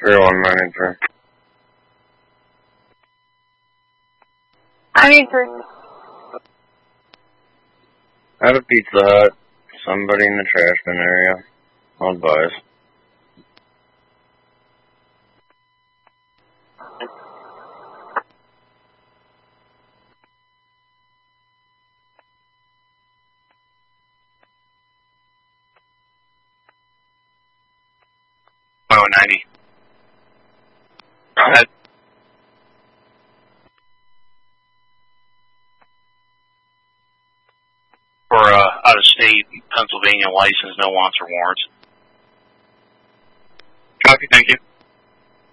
0193. I need to. At a Pizza Hut. Somebody in the trash bin area. I'll advise. Oh, 90. For out-of-state Pennsylvania license, no wants or warrants. Copy, thank you.